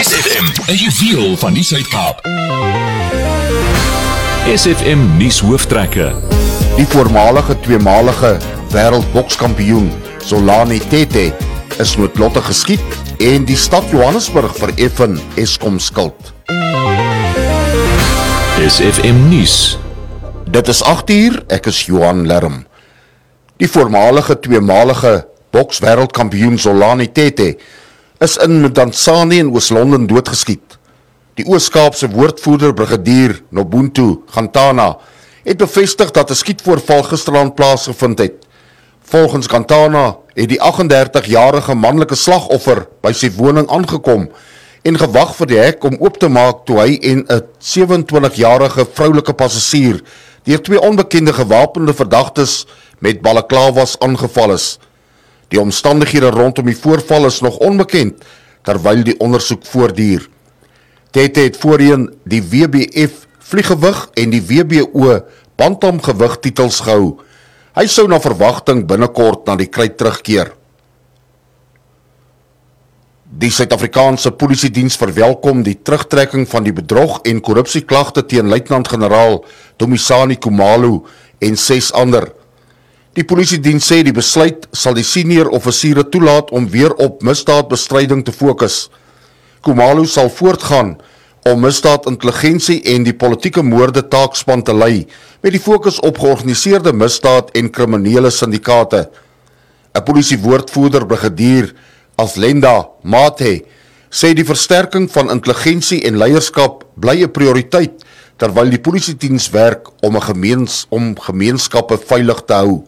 SFM, 'n juweel van die Suid-Kaap. SFM nuus hooftrekke. Die voormalige tweemalige wêreldbokskampioen Zolani Tete is noodlottig geskiet en die stad Johannesburg vereffen Eskom skuld. SFM nuus. Dit is 8uur, ek is Johan Lerm. Die voormalige tweemalige bokswêreldkampioen Zolani Tete is in Mdantsane in Oos-London doodgeskiet. Die Oos-Kaapse woordvoerder brigadier Nobuntu Gantana het bevestig dat 'n skietvoorval gisterand plaasgevind het. Volgens Gantana het die 38-jarige manlike slagoffer by sy woning aangekom en gewag vir die hek om oop te maak toe hy en 'n 27-jarige vroulike passasier deur twee onbekende gewapende verdagtes met balaklavas aangeval is. Die omstandighede rondom die voorval is nog onbekend terwyl die ondersoek voortduur. Tete het voorheen die WBF vlieggewig en die WBO bantamgewig titels gehou. Hy sou na verwagting binnekort na die kruit terugkeer. Die Suid-Afrikaanse Polisiediens verwelkom die terugtrekking van die bedrog en korrupsieklagte teen luitenant-generaal Dumisani Khumalo en 6 ander. Die Polisiediens sê die besluit sal die senior offisiere toelaat om weer op misdaadbestryding te fokus. Khumalo sal voortgaan om misdaadintelligensie en die politieke moorde taakspan te lei, met die fokus op georganiseerde misdaad en kriminele syndikate. 'n Polisiewoordvoerder brigadier Aslenda Mathe sê die versterking van intelligensie en leierskap bly 'n prioriteit, terwyl die polisiediens werk om gemeenskappe veilig te hou.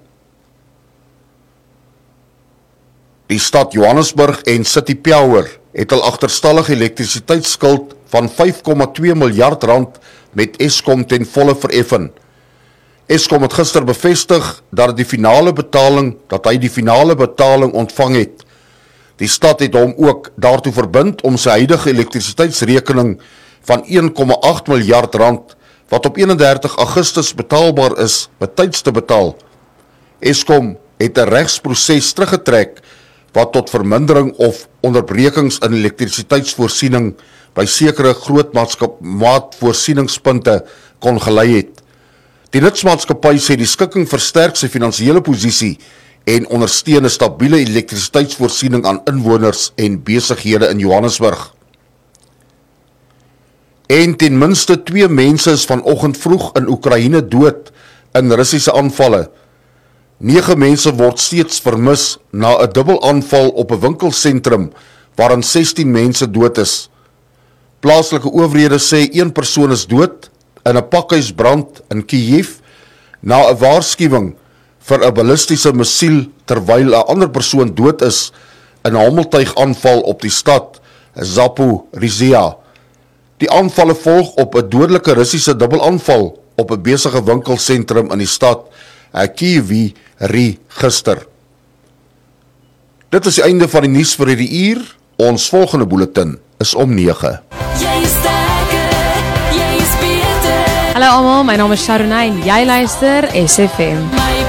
Die stad Johannesburg en City Power het al agterstallige elektrisiteitsskuld van 5,2 miljard rand met Eskom ten volle vereffen. Eskom het gister bevestig dat hy die finale betaling ontvang het. Die stad het hom ook daartoe verbind om sy huidige elektrisiteitsrekening van 1,8 miljard rand, wat op 31 Augustus betaalbaar is, betyds te betaal. Eskom het 'n regsproses teruggetrek wat tot vermindering of onderbrekings in elektrisiteitsvoorsiening by sekere groot maatvoorsieningspunte kon gelei het. Die lidmaatskappy sê die skikking versterk sy finansiële posisie en ondersteun 'n stabiele elektrisiteitsvoorsiening aan inwoners en besighede in Johannesburg. En ten minste 2 mense is vanoggend vroeg in Oekraïne dood in Russiese aanvalle. 9 mense word steeds vermis na 'n dubbelaanval op 'n winkelsentrum waarin 16 mense dood is. Plaaslike owerhede sê 1 persoon is dood in 'n pakhuisbrand in Kiev na 'n waarskuwing vir 'n ballistiese missiel, terwyl 'n ander persoon dood is in 'n hommeltuigaanval op die stad Zaporizhia. Die aanvalle volg op 'n dodelike Russiese dubbelaanval op 'n besige winkelsentrum in die stad Kyiv gister. Dit is die einde van die nuus vir hierdie uur. Ons volgende bulletin is om 9. Hallo almal, my naam is Sharonay en jy luister SFM.